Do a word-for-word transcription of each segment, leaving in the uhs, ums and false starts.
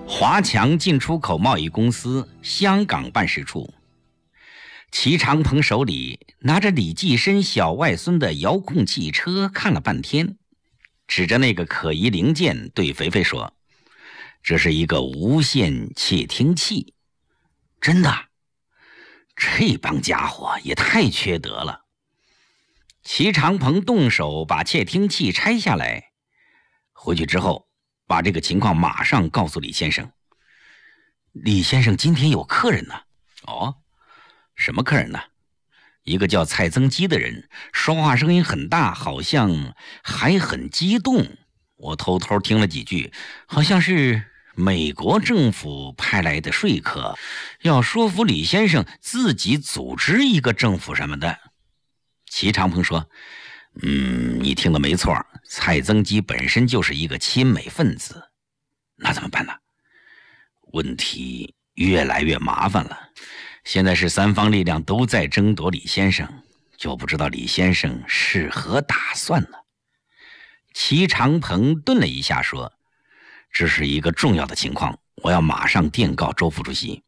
华强进出口贸易公司香港办事处，齐长鹏手里拿着李济深小外孙的遥控汽车看了半天，指着那个可疑零件对肥肥说：“这是一个无线窃听器。”真的？这帮家伙也太缺德了。齐长鹏动手把窃听器拆下来，回去之后把这个情况马上告诉李先生。李先生今天有客人呢。哦，什么客人呢？一个叫蔡增基的人，说话声音很大，好像还很激动。我偷偷听了几句，好像是美国政府派来的说客，要说服李先生自己组织一个政府什么的。齐长鹏说：“嗯，你听的没错，蔡增基本身就是一个亲美分子。那怎么办呢？问题越来越麻烦了。现在是三方力量都在争夺李先生，就不知道李先生是何打算呢？”齐长鹏顿了一下说：“这是一个重要的情况，我要马上电告周副主席。”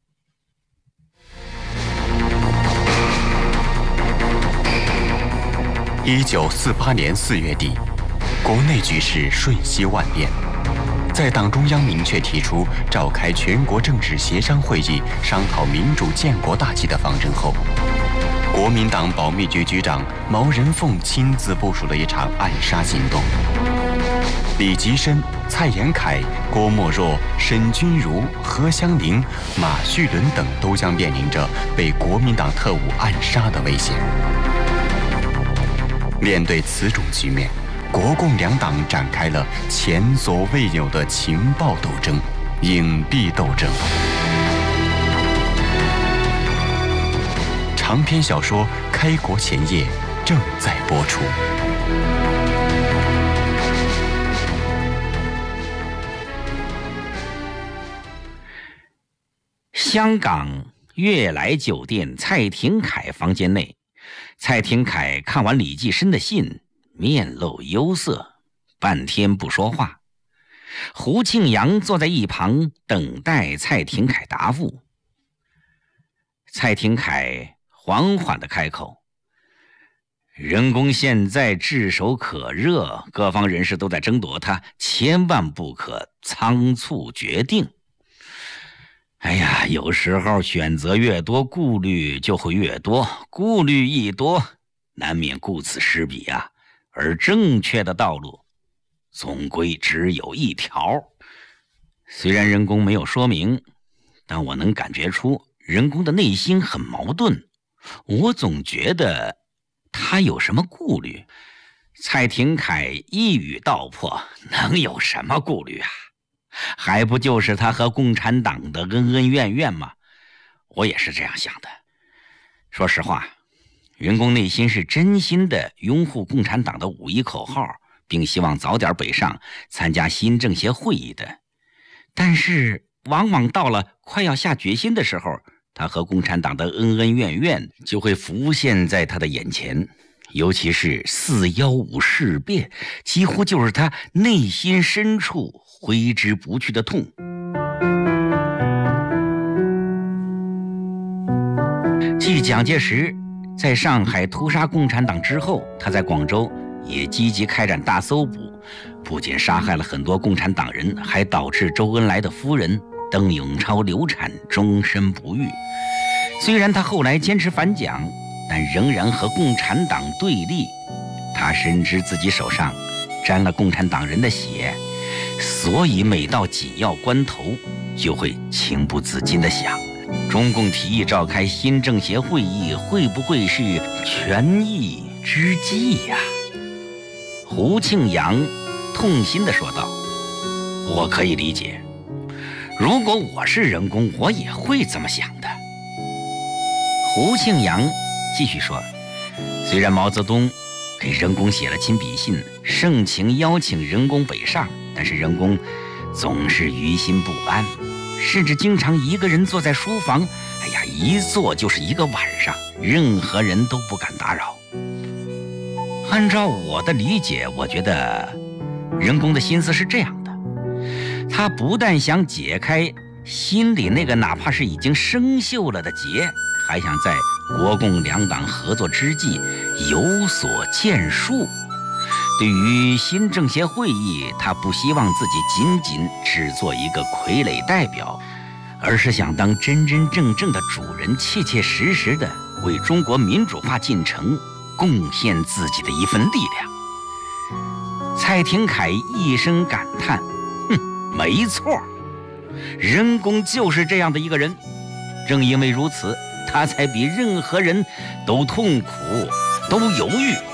一九四八年四月底，国内局势瞬息万变。在党中央明确提出召开全国政治协商会议，商讨民主建国大计的方针后，国民党保密局局长毛人凤亲自部署了一场暗杀行动。李济深、蔡延闿、郭沫若、沈钧儒、何香凝、马叙伦等都将面临着被国民党特务暗杀的危险。面对此种局面，国共两党展开了前所未有的情报斗争、隐蔽斗争。长篇小说《开国前夜》正在播出。 香港悦来酒店蔡廷闿房间内，蔡廷闿看完李济深的信，面露忧色，半天不说话。胡庆阳坐在一旁等待蔡廷闿答复。蔡廷闿缓缓地开口：“人工现在炙手可热，各方人士都在争夺他，千万不可仓促决定。哎呀，有时候选择越多，顾虑就会越多，顾虑一多，难免顾此失彼啊。而正确的道路总归只有一条。虽然人工没有说明，但我能感觉出人工的内心很矛盾。我总觉得他有什么顾虑。”蔡廷闿一语道破：“能有什么顾虑啊？还不就是他和共产党的恩恩怨怨吗？我也是这样想的。说实话，人工内心是真心的拥护共产党的五一口号，并希望早点北上参加新政协会议的。但是往往到了快要下决心的时候，他和共产党的恩恩怨怨就会浮现在他的眼前，尤其是四幺五事变，几乎就是他内心深处挥之不去的痛。继蒋介石在上海屠杀共产党之后，他在广州也积极开展大搜捕，不仅杀害了很多共产党人，还导致周恩来的夫人邓颖超流产，终身不育。虽然他后来坚持反蒋，但仍然和共产党对立。他深知自己手上沾了共产党人的血，所以每到紧要关头，就会情不自禁地想，中共提议召开新政协会议，会不会是权宜之计呀？胡庆阳痛心地说道：“我可以理解，如果我是人工，我也会这么想的。”胡庆阳继续说：“虽然毛泽东给人工写了亲笔信，盛情邀请人工北上，但是人工总是于心不安，甚至经常一个人坐在书房，哎呀，一坐就是一个晚上，任何人都不敢打扰。按照我的理解，我觉得人工的心思是这样的，他他不但想解开心里那个哪怕是已经生锈了的结，还想在国共两党合作之际有所建树。对于新政协会议，他不希望自己仅仅只做一个傀儡代表，而是想当真真正正的主人，切切实实的为中国民主化进程贡献自己的一份力量。蔡廷锴一声感叹：“哼，没错，任公就是这样的一个人。正因为如此，他才比任何人都痛苦，都犹豫。